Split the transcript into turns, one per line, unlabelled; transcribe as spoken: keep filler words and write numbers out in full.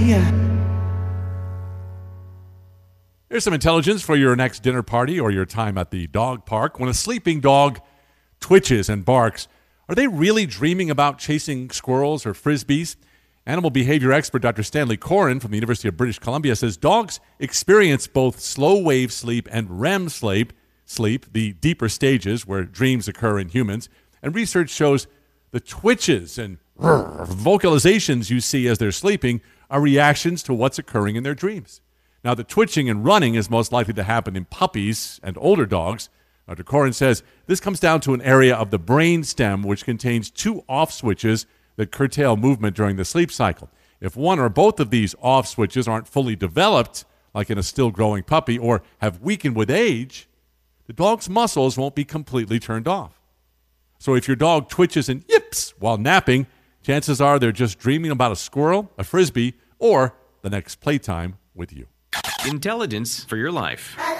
Here's some intelligence for your next dinner party or your time at the dog park. When a sleeping dog twitches and barks, are they really dreaming about chasing squirrels or frisbees? Animal behavior expert Doctor Stanley Coren from the University of British Columbia says dogs experience both slow-wave sleep and R E M sleep, sleep, the deeper stages where dreams occur in humans. And research shows the twitches and vocalizations you see as they're sleeping are reactions to what's occurring in their dreams. Now, the twitching and running is most likely to happen in puppies and older dogs. Doctor Coren says this comes down to an area of the brain stem which contains two off switches that curtail movement during the sleep cycle. If one or both of these off switches aren't fully developed, like in a still growing puppy, or have weakened with age, the dog's muscles won't be completely turned off. So if your dog twitches and yips while napping, chances are they're just dreaming about a squirrel, a frisbee, or the next playtime with you.
Intelligence for your life.